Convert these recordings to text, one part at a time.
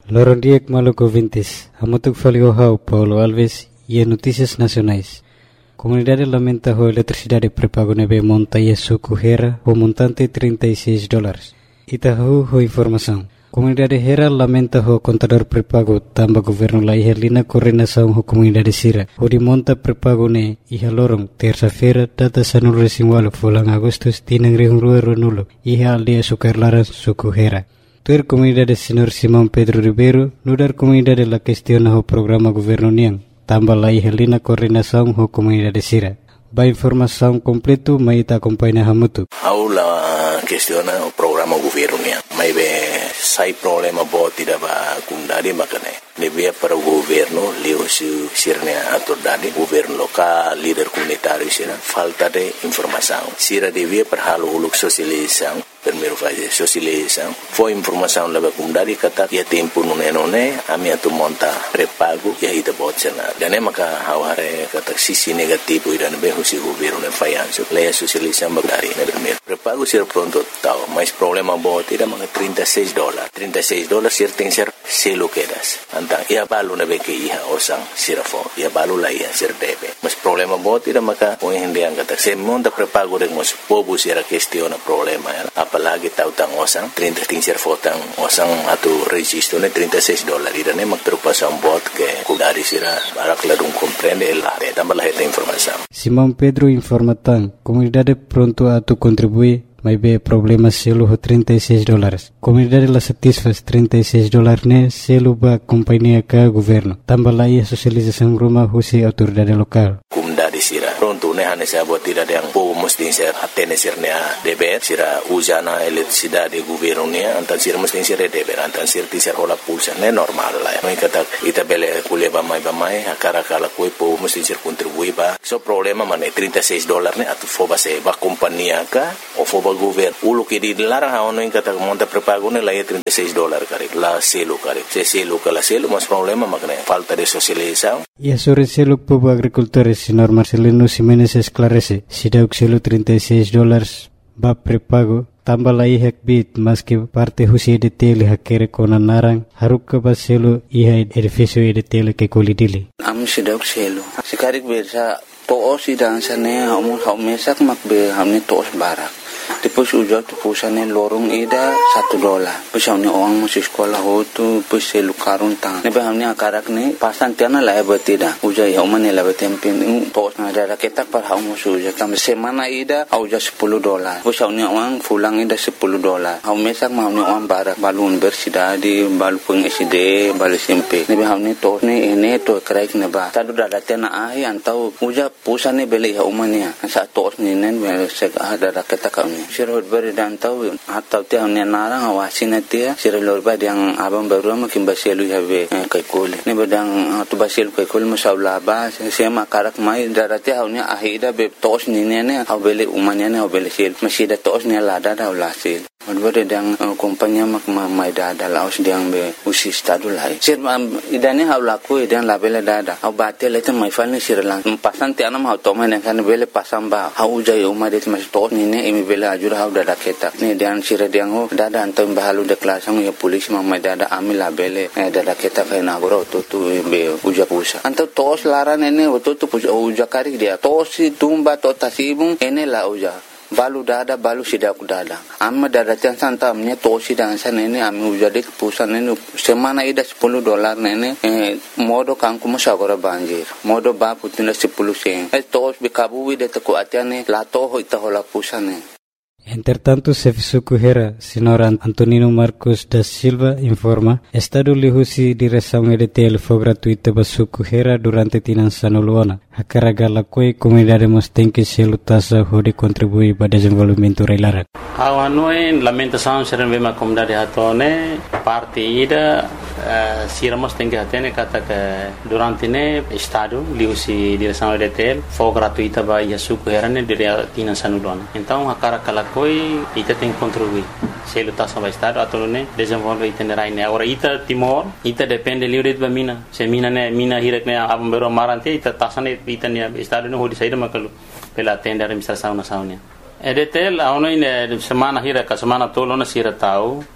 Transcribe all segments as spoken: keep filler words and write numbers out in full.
Lorondiek Maluco Vintes, Amotuk Faliohau, Paulo Alves e Notícias Nacionais. Comunidade lamenta a eletricidade pré-pago nebe monta e suco Hera, o montante trinta e seis dólares. Itahu ho informação. Comunidade Hera lamenta o contador pré-pago tamba governo la ihelina coordenação ho comunidade Sira. O de monta pré-pago ne iha lorong terça-feira data sanul resimwalo fulang Agustus tinang rihungrua ronulo iha aldea sukarlaran suco Hera. Tuer comunidade senhor Simão Pedro Ribeiro, nudar comunidade la questiona o programa governo niang, tamba la ihelina coordenação ho comunidade Sira. Ba informação completo mai ita acompanha hamutu. Aula questiona o programa governo niang. Mai be sai problema bo tidak ba kundari makane. Nebia para o governo, leo si sirne autoridade, governo local, líder comunitário sira, falta de informação. Sira devia para halo uluk sosialização, primeiro fazer sosialização. Foi informação leva kundari kata ya tempo nune nune, ami atu monta pré-pago ya ida botsena. Dan maka haware kata sisi negativo ida nebe husi governo ne fayanso. Leia sosialização bagari ne primeiro. Pré-pago sira pronto tau, mas problema bo tidak maka trinta e seis dólares. trinta e seis dólares sir tem ser selo quedas. Antang ia balu na beke iha osang sirafo ia balu la iha sir debe mas problema bot ida maka o hindi ang kata se monta pré-pago rek mas pobu sira questiona problema ya apalagi tautang osang trinta ting sir fotang osang atu registro ne trinta e seis dólares ida ne mak preocupação bot que kudari sira barak ladung comprende ela tambah la esta informação. Simão Pedro informatan comunidade pronto a tu contribuir. Mas be problema selo ho trinta e seis dólares. Comunidade la satisfaz trinta e seis dólares ne selo ba companhia ka governo. Tambah la ia socialização rumah husi autoridade lokal. Comunidade sira pronto ne hane sa buat tidak yang po mesti ser atene sir ne deber sira usana eletricidade governo ne antan sira mesti ser deber antan sir ti ser hola pulsa ne normal la. Mai kata ita bele kuliah ba mai ba mai akara kala koi po mesti ser contribui ba. So problema mane trinta e seis dólares ne atu foba se ba companhia ka o foba governo ulo que dilarang haono in kata monta pré-pago ne la trinta e seis dólares kare la selo kare se selo kala selo mas problema makne falta de socialização. E sobre selo povo agricultores senhor Marcelino Ximenes esclarece si dauk selo trinta e seis dólares ba pré-pago tambah la ihak bit mas que parte husi de tele hakere kona narang haruk ka ba selo iha edificio de tele ke kolidili am si dauk selo sikarik bersa to si dan sane hamu hamesak makbe hamne tos barak. Depois ujar tu pusane lorong ida satu dolar. Depois hamne orang masih sekolah ho tu depois selu karun tang. Nebe hamne akarak ne pasan tiana la betida. Ujar ya umane la betempin tos na ada ketak par hamu suja kam semana ida ujar sepuluh dolar. Depois hamne orang pulang ida sepuluh dolar. Hamu mesak hamne orang barak balun bersidadi balu peng S D balu S M P. Nebe hamne tos ne ene to kraik ne ba. Tadu dada tiana ahi antau ujar pusane beli ha umane. Sa tos ni nen sek ada ketak sira beri dan tahu atau tiang ni narang awasin dia sira lorba yang abang baru makin basielu habe kai kole ni bedang tu basielu kai kole masalah ba sema karak mai darati haunya ahida be tos ni ne au bele umanya ne au bele sel masih da tos ni lada da ulasil Advare dang kompanya mak mai dada laos diang be usi stadu lai. Sir idane hau laku idan labele dada. Hau bate le mai falni sir lang. Pasan ti anam hau toma ne kan bele pasam ba. Hau jai uma det mas to ni ne imi bele ajur hau dada keta. Ni diang sir diang ho dada antam bahalu de klasang ya polis mai dada ami labele dada keta kai na goro to tu be uja pusa. Antam tos laran ene to tu uja kari dia. Tosi tumba to tasibung ene la uja. Balu dada balu sidak dada amma dada tiang santa amnya tosi dan sana ini ami ujade kepusan ini semana ida sepuluh dolar nene eh, modo kangku masagora banjir modo ba putina sepuluh sen eh tos bikabu wide teko atiane la toho ita hola pusane. Entretanto, Serviço Hera, senhor Antonino Marcos da Silva, informa, Estado lihusi direção E D T L foi gratuita para Suco Hera durante Tinançano Luana. A carga la coi comunidade mos tem que se lutasa hode contribuir para desenvolvimento reilarak. Awan noi lamentação seren bema comunidade hatone parte ida uh, siramos tem que atene kata que durante ne Estado lihusi direção E D T L foi gratuita para Suco Hera ne dire Tinançano Luana. Então a carga la coi ita tem que contribuir. Se lutasa para Estado atau ne desenvolve itinerai ne. Ora ita Timor ita depende livre de mina. Se mina ne mina hirek ne abam bero marante ita tasane ita ne Estado ne hodi saída makalu pela tenda administração nacional. E D T L a ono ine semana hirek semana tolo na sira tau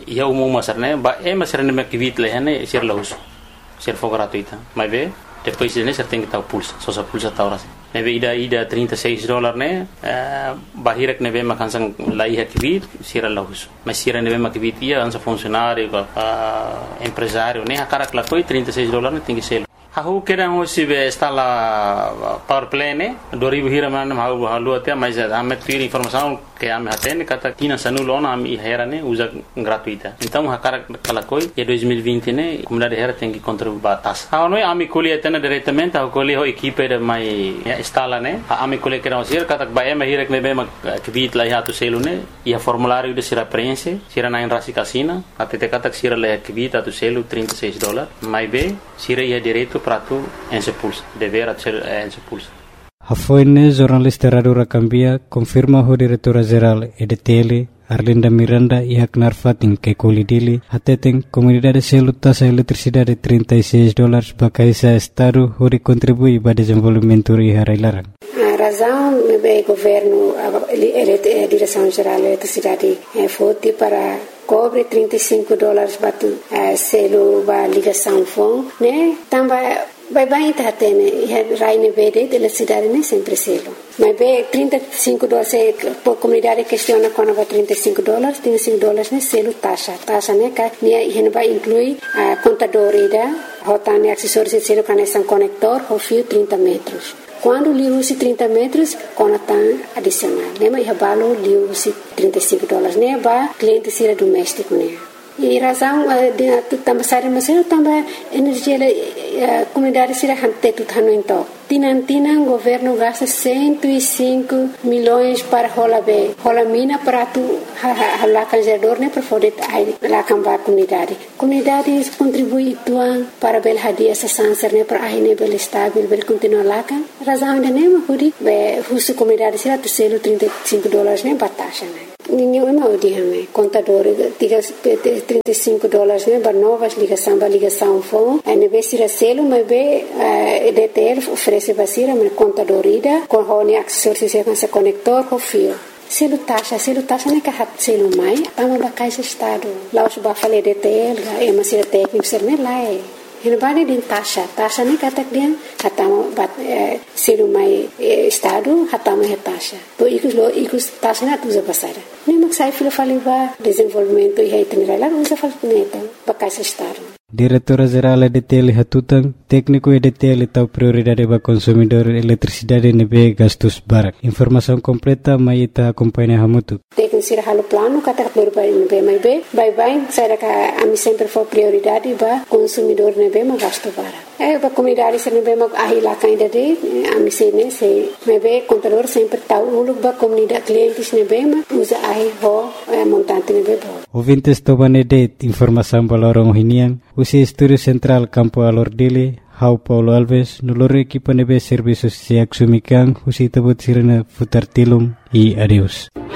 ia umum masarne ba e masarne me kivit le hane sir lahus sir for gratuita mas be depois ne ser tem que tal pulsa só sa pulsa ta horas nebe ida ida trinta e seis dólares né bahirek nebe makan sang lai kivit sir lahus mas sir nebe makivit ia ansa funcionário empresário né akarak la coi trinta e seis dólares tem que ser Aku kira hosi be instala power play ne dua ribu hira mana mau halu atia mas ame tiri informação que ame hatene kata tina sanulona ame hera ne usa gratuita então hakara kalakoi ya dois mil e vinte ne comunidade hera tem que contribuir batas ah noi ame colhe tena diretamente a colhe ho equipe de mai instala ne ame colhe kira hosi kata ba ame hira ne be ma kvit la hatu selu ne ia formulário de sira prense sira na rasi casina até kata sira la kvit atu selu trinta e seis dólares mai be sira ia direito para tu ensepulsa dever a ser ensepulsa. Hafoine jornalista Radura Cambia confirma o diretora-geral E D T L Arlinda Miranda e Aknar Fatin que colidili ateten comunidade selo taxa eletricidade trinta e seis dólares para esse estado onde contribui para o desenvolvimento e harailaran. A razão do governo, a direção-geral da eletricidade foi para cobre trinta e cinco dólares para o selo para ligação fone, né? Também vai bem tá tendo, é raine verde de eletricidade né sempre selo. Mas bem trinta e cinco dólares por comunidade questiona quando vai trinta e cinco dólares, trinta e cinco dólares né selo taxa, taxa né que né vai incluir a contador ida, rotane acessórios de selo que são conector, o fio trinta metros. Quando liu-se trinta metros, conta adicional. Lembra que o liu-se trinta e cinco dólares, né? Para cliente ser doméstico, né? E razão de também sair mas eu também energia a comunidade se rende tudo no então. Tinan tinan governo gasta cento e cinco milhões para rola be, rola mina para tu lá canjador né para poder lá cambar comunidade. Comunidade contribui tuan para bel hadia essa sanser né para aí né bel estável bel continuar lá kan. Razão de né mas puri be husu comunidade se tu selo trinta e cinco dólares né batasha né. Ninguém não diz contador diga trinta e cinco dólares né para novas ligação para ligação fone aí be se selo mas be E D T L oferece basira mas contador ida com hone acessórios com esse conector com fio selo taxa selo taxa né que hat selo mai tama bakai se estado lá os ba fale E D T L é mas se técnico ser né lá é Ele vai de taxa, taxa nem kata dia, hatama bat selo mai estado, hatama é taxa. Então ikus lo ikus taxa na tuza passada. Nem mak sai filo faliva desenvolvimento e itinerário lá usa falconeta, bakai se estado. Diretora-geral E D T L Hatutan, técnico E D T L tau prioridade para consumidor eletricidade nebe gastos barak. Informação completa mai ita acompanha hamutu. Técnico sira halo plano kata prioridade nebe mai be, bye bye, sai ka ami sempre for prioridade ba consumidor nebe ma gasto barak. É ba comunidade sira nebe ma ahila kainda de ami se ne se nebe contador sempre tau uluk ba comunidade clientes nebe ma usa ahi ho montante nebe bo. Ouvintes tobane de informação balorong hinian usi Estúdio Central Campo Alordile, Hau Paulo Alves, noloro equipa nebe serviços siak sumikan, usi tabut sirena futar tilum e adeus.